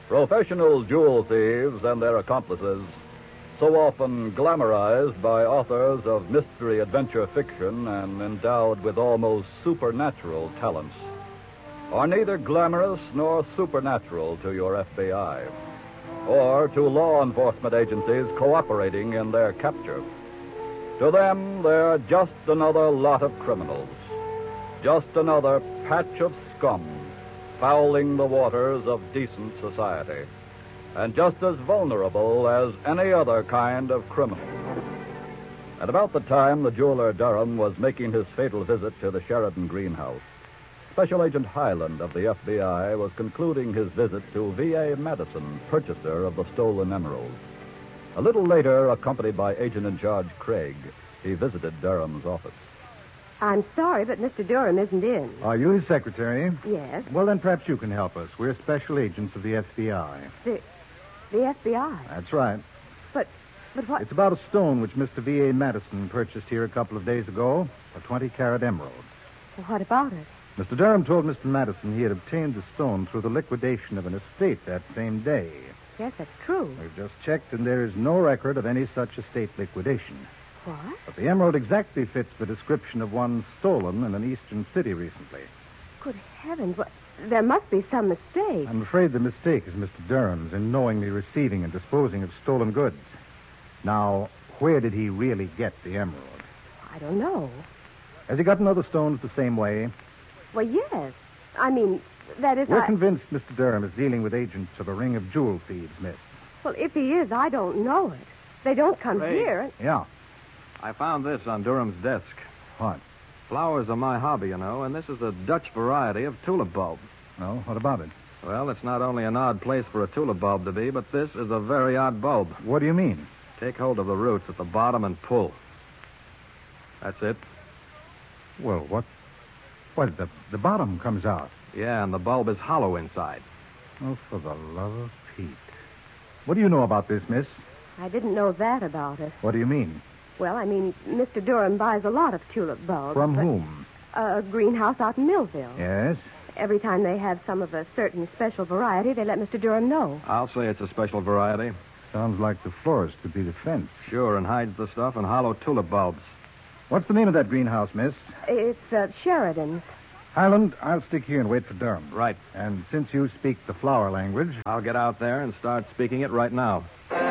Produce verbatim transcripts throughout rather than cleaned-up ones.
Professional jewel thieves and their accomplices, so often glamorized by authors of mystery adventure fiction and endowed with almost supernatural talents, are neither glamorous nor supernatural to your F B I, or to law enforcement agencies cooperating in their capture. To them, they're just another lot of criminals, just another patch of scum fouling the waters of decent society, and just as vulnerable as any other kind of criminal. At about the time the jeweler Durham was making his fatal visit to the Sheridan greenhouse, Special Agent Highland of the F B I was concluding his visit to V A Madison, purchaser of the stolen emeralds. A little later, accompanied by Agent-in-Charge Craig, he visited Durham's office. I'm sorry, but Mister Durham isn't in. Are you his secretary? Yes. Well, then perhaps you can help us. We're special agents of the F B I. The, the F B I? That's right. But, but what? It's about a stone which Mister V A Madison purchased here a couple of days ago, a twenty-carat emerald. Well, what about it? Mister Durham told Mister Madison he had obtained the stone through the liquidation of an estate that same day. Yes, that's true. We've just checked, and there is no record of any such estate liquidation. What? But the emerald exactly fits the description of one stolen in an eastern city recently. Good heavens, what? There must be some mistake. I'm afraid the mistake is Mister Durham's in knowingly receiving and disposing of stolen goods. Now, where did he really get the emerald? I don't know. Has he gotten other stones the same way? Well, yes. I mean, that is... We're I... convinced Mister Durham is dealing with agents of a ring of jewel thieves, miss. Well, if he is, I don't know it. They don't come Ray. here. Yeah. I found this on Durham's desk. What? Flowers are my hobby, you know, and this is a Dutch variety of tulip bulb. No, what about it? Well, it's not only an odd place for a tulip bulb to be, but this is a very odd bulb. What do you mean? Take hold of the roots at the bottom and pull. That's it. Well, what? What, the, the bottom comes out. Yeah, and the bulb is hollow inside. Oh, for the love of Pete. What do you know about this, miss? I didn't know that about it. What do you mean? Well, I mean, Mister Durham buys a lot of tulip bulbs. From but- whom? A greenhouse out in Millville. Yes? Every time they have some of a certain special variety, they let Mister Durham know. I'll say it's a special variety. Sounds like the florist could be the fence. Sure, and hides the stuff in hollow tulip bulbs. What's the name of that greenhouse, miss? It's uh, Sheridan's. Highland, I'll stick here and wait for Durham. Right. And since you speak the flower language... I'll get out there and start speaking it right now.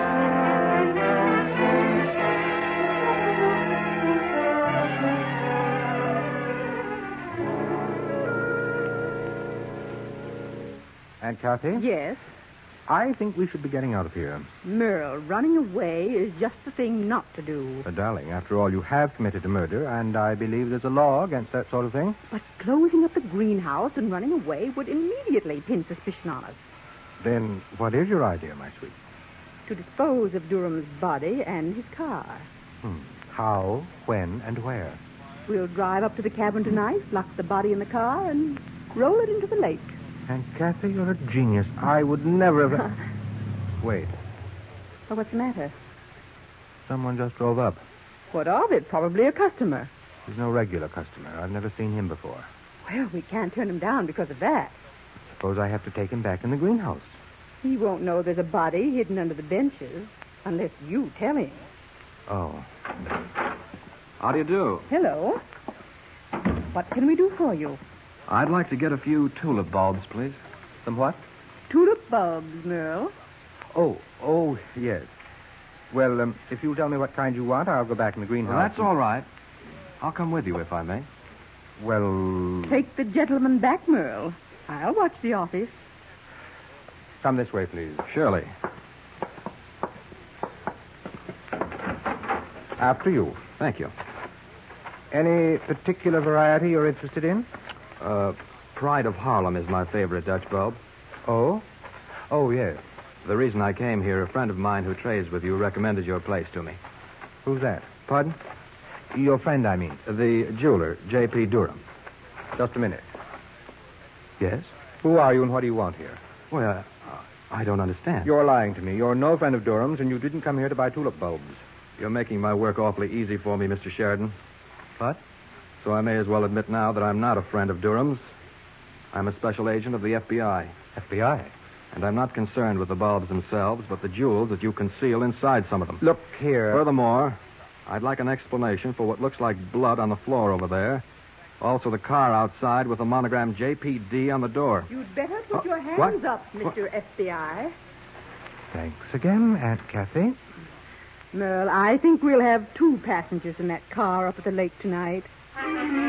Aunt Kathy? Yes. I think we should be getting out of here. Merle, running away is just the thing not to do. But, darling, after all, you have committed a murder, and I believe there's a law against that sort of thing. But closing up the greenhouse and running away would immediately pin suspicion on us. Then what is your idea, my sweet? To dispose of Durham's body and his car. Hmm. How, when, and where? We'll drive up to the cabin tonight, lock the body in the car, and roll it into the lake. Aunt Kathy, you're a genius. I would never have... Wait. Well, what's the matter? Someone just drove up. What of it? Probably a customer. He's no regular customer. I've never seen him before. Well, we can't turn him down because of that. Suppose I have to take him back in the greenhouse. He won't know there's a body hidden under the benches unless you tell him. Oh. How do you do? Hello. What can we do for you? I'd like to get a few tulip bulbs, please. Some what? Tulip bulbs, Merle. Oh, oh, yes. Well, um, if you'll tell me what kind you want, I'll go back in the greenhouse. Well, that's all right. I'll come with you if I may. Well... Take the gentleman back, Merle. I'll watch the office. Come this way, please. Surely. After you. Thank you. Any particular variety you're interested in? Uh, Pride of Harlem is my favorite Dutch bulb. Oh? Oh, yes. The reason I came here, a friend of mine who trades with you recommended your place to me. Who's that? Pardon? Your friend, I mean. The jeweler, J P. Durham. Just a minute. Yes? Who are you and what do you want here? Well, uh, I don't understand. You're lying to me. You're no friend of Durham's, and you didn't come here to buy tulip bulbs. You're making my work awfully easy for me, Mister Sheridan. What? So I may as well admit now that I'm not a friend of Durham's. I'm a special agent of the F B I. F B I? And I'm not concerned with the bulbs themselves, but the jewels that you conceal inside some of them. Look here. Furthermore, I'd like an explanation for what looks like blood on the floor over there. Also, the car outside with the monogram J P D on the door. You'd better put Uh, your hands what? up, Mister F B I. Thanks again, Aunt Kathy. Merle, I think we'll have two passengers in that car up at the lake tonight.